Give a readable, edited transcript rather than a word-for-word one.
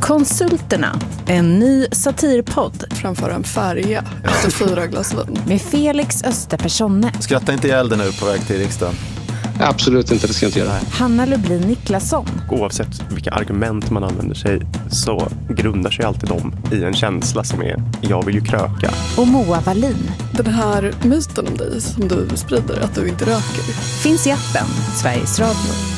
Konsulterna, en ny satirpodd. Framför en färja efter 4 glas vin. Med Felix Österpersonne. Skratta inte ihjäl dig nu på väg till riksdagen. Absolut inte, det ska jag inte göra. Hanna Lublin Niklasson. Oavsett vilka argument man använder sig så grundar sig alltid de i en känsla som är jag vill ju kröka. Och Moa Wallin. Den här myten om dig som du sprider, att du inte röker. Finns i appen Sveriges Radio.